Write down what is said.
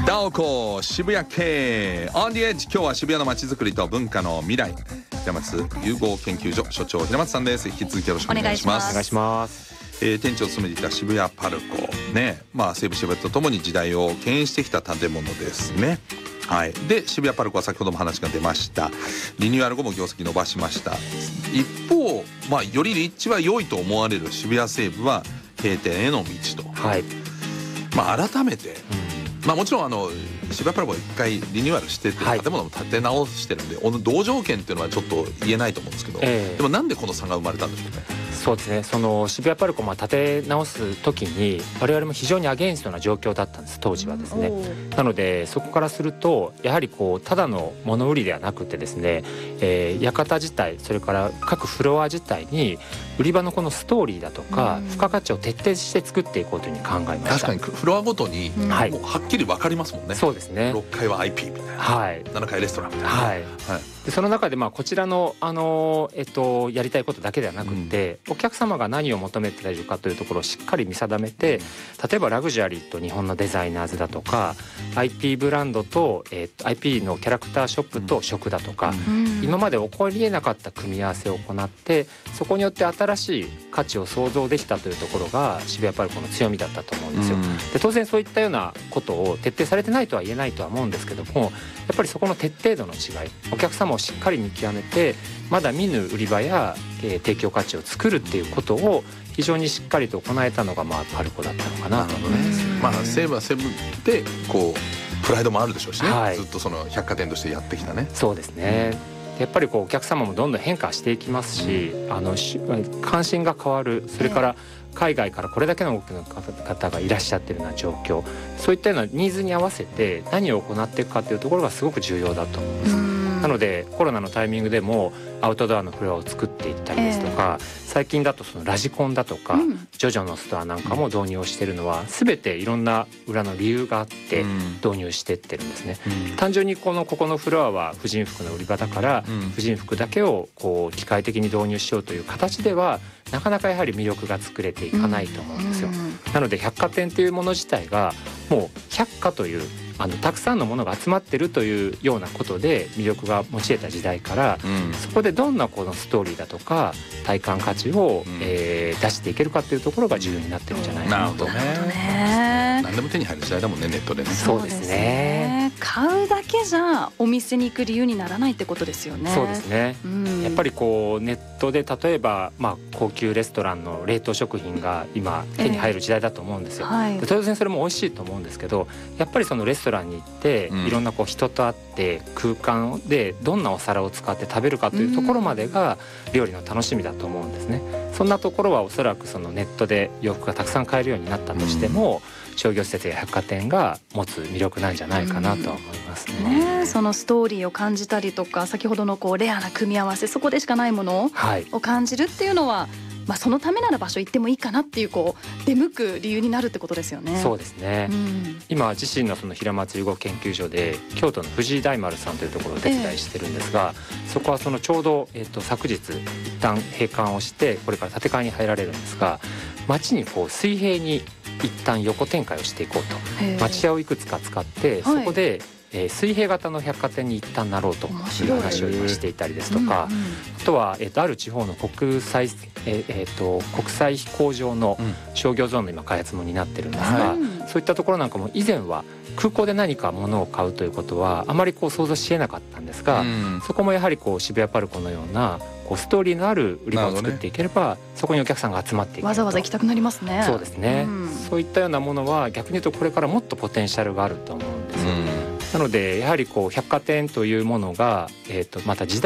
ダオコ渋谷系 On the Edge。 今日は渋谷の街づくりと文化の未来、平松融合研究所所長平松さんです。引き続きよろしくお願いします。 お願いします。 店長を務めていた渋谷パルコね、西武渋谷とともに時代を牽引してきた建物ですね。はい、で渋谷パルコは先ほども話が出ました、リニューアル後も業績伸ばしました。一方、より立地は良いと思われる渋谷西部は閉店への道と、 はい、 改めて、もちろん渋谷パルコは一回リニューアルしてて、建物も建て直してるんで同条件っていうのはちょっと言えないと思うんですけど、でもなんでこの差が生まれたんでしょうね。 そうですね、その渋谷パルコ建て直す時に我々も非常にアゲインストな状況だったんです、当時はですね。なのでそこからするとやはりただの物売りではなくてですね、館自体、それから各フロア自体に売り場のこのストーリーだとか付加価値を徹底して作っていこうというふうに考えました。 確かにフロアごとにもうはっきり分かりますもんね。 そうですね。 6階は IP みたいな、7階レストランみたいな、でその中でこちらの、やりたいことだけではなくて、お客様が何を求めているかというところをしっかり見定めて、例えばラグジュアリーと日本のデザイナーズだとか IP ブランドと、IP のキャラクターショップと食だとか、今まで起こりえなかった組み合わせを行って、そこによって新しい価値を創造できたというところが渋谷パルコの強みだったと思うんですよ。で当然そういったようなことを徹底されてないとは言えないとは思うんですけども、やっぱりそこの徹底度の違い、お客様をしっかり見極めてまだ見ぬ売り場や、提供価値を作るっていうことを非常にしっかりと行えたのがパルコだったのかなと思います。 西武は西武でプライドもあるでしょうしね、ずっとその百貨店としてやってきたね。 そうですね、やっぱりお客様もどんどん変化していきますし、関心が変わる、それから海外からこれだけの多くの方がいらっしゃってるような状況、そういったようなニーズに合わせて何を行っていくかというところがすごく重要だと思うんです。なのでコロナのタイミングでもアウトドアのフロアを作っていったりですとか、最近だとそのラジコンだとか、ジョジョのストアなんかも導入をしているのは全ていろんな裏の理由があって導入していってるんですね。単純にここのフロアは婦人服の売り場だから、婦人服だけを機械的に導入しようという形ではなかなかやはり魅力が作れていかないと思うんですよ。なので百貨店というもの自体がもう百貨というたくさんのものが集まってるというようなことで魅力が持ち得た時代から、そこでどんなこのストーリーだとか体感価値を、出していけるかっていうところが重要になってるんじゃないかなと。 何でも手に入る時代だもんね、ネットでね。 そうですね。 買うだけじゃお店に行く理由にならないってことですよね。 そうですね、やっぱりネットで例えば、高級レストランの冷凍食品が今手に入る時代だと思うんですよ。で当然それも美味しいと思うんですけど、やっぱりそのレストランに行っていろんな人と会って空間でどんなお皿を使って食べるかというところまでが料理の楽しみだと思うんですね。そんなところはおそらくそのネットで洋服がたくさん買えるようになったとしても、商業施設や百貨店が持つ魅力なんじゃないかなとは思いますね。 そのストーリーを感じたりとか、先ほどのレアな組み合わせ、そこでしかないものを感じるっていうのは、そのためなら場所行ってもいいかなっていう出向く理由になるってことですよね。 そうですね、今自身のその平松融合研究所で京都の藤井大丸さんというところを手伝いしてるんですが、そこはそのちょうど、昨日一旦閉館をしてこれから建て替えに入られるんですが、街に水平に一旦横展開をしていこうと、町屋をいくつか使ってそこで、水平型の百貨店に一旦なろうという話を今していたりですとか、あとは、ある地方の国際飛行場の商業ゾーンの今開発も担ってるんですが、そういったところなんかも以前は空港で何か物を買うということはあまり想像しえなかったんですが、そこもやはり渋谷パルコのようなストーリーのある売り場を作っていければ、そこにお客さんが集まっていけると。 わざわざ行きたくなりますね。 そうですね、そういったようなものは逆に言うとこれからもっとポテンシャルがあると思うんですよ。なのでやはり百貨店というものが、また時代